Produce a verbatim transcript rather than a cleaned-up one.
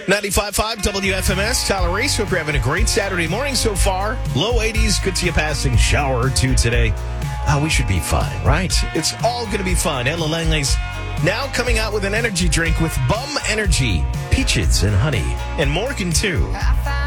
ninety-five point five W F M S, Tyler Reese. Hope you're having a great Saturday morning so far. Low eighties, could see a passing shower or two today. Oh, we should be fine, right? It's all going to be fun. Ella Langley's now coming out with an energy drink with Bum Energy, peaches and honey, and Morgan too.